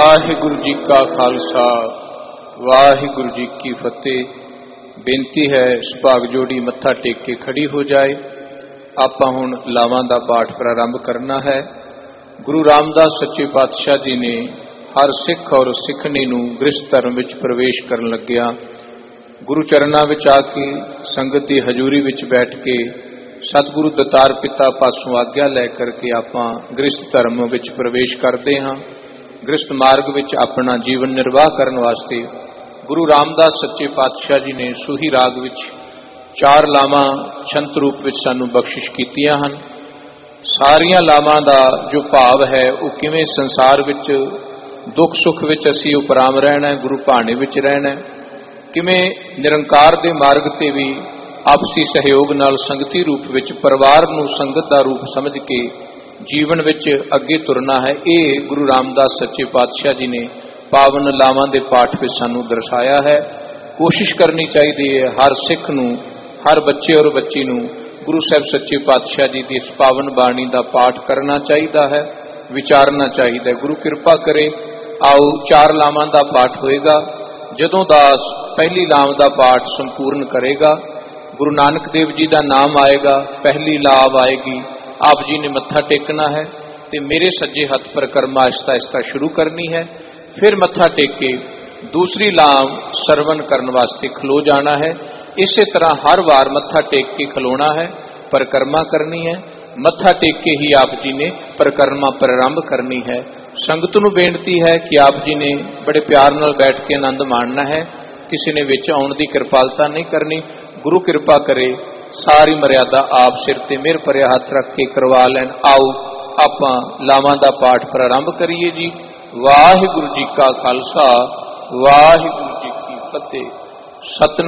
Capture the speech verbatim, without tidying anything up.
वाहिगुरु जी का खालसा वाहिगुरु जी की फतेह। बेनती है सुभाग जोड़ी मत्था टेक के खड़ी हो जाए। आपां हुण लावां दा पाठ प्रारंभ करना है। गुरु रामदास सच्चे पातशाह जी ने हर सिख और सिखनी नूं गृहस्थ धर्म विच प्रवेश करन लग्गिया गुरु चरनां विच आके संगत दी हजूरी विच बैठ के सतगुरु दतार पिता पासों आग्ञा लै करके आपां गृहस्थ धर्म विच प्रवेश करते हाँ। गृहस्थ मार्ग विच अपना जीवन निर्वाह करन वास्ते गुरु रामदास सच्चे पातशाह जी ने सूही राग विच चार लावां छंत रूप विच सानू बख्शिश कीतियां हन। सारियां लावां दा जो भाव है वो किवें संसार विच दुख सुख विच असीं उपराम रहना है, गुरु भाणे विच रहना है, किवें निरंकार दे मार्ग ते भी आपसी सहयोग नाल संगती रूप विच परिवार नूं संगत दा रूप समझ के जीवन विच अगे तुरना है। ये गुरु रामदास सच्चे पातशाह जी ने पावन लावां दे पाठ विच सानू दर्शाया है। कोशिश करनी चाहिए है हर सिख नूं, हर बच्चे और बच्ची नूं गुरु साहब सच्चे पातशाह जी की इस पावन बाणी का पाठ करना चाहिए है, विचारना चाहिए। गुरु कृपा करे। आओ चार लावां का पाठ होएगा। जदों दास पहली लाव का पाठ संपूर्ण करेगा, गुरु नानक देव जी का नाम आएगा, पहली लाव आएगी, आप जी ने मत्था टेकना है तो मेरे सज्जे हथ पर कर्मा आहिस्ता आहिस्ता शुरू करनी है। फिर मत्था टेक के दूसरी लाव सरवण करने वास्ते खलो जाना है। इसी तरह हर बार मत्था टेक के खलोना है, परिक्रमा करनी है। मत्था टेक के ही आप जी ने परिक्रमा प्रारंभ करनी है। संगत नूं बेनती है कि आप जी ने बड़े प्यार नाल बैठ के आनंद माणना है, किसी ने विच आउण दी कृपालता नहीं करनी। गुरु कृपा करे। सारी मर्यादा आप सिर ते मेहर भरिया हथ रख के करवा लैन। आओ आपां लावां दा पाठ प्रारंभ करिए जी। वाहिगुरु जी का खालसा वाहिगुरु जी की फतेह। सतनाम।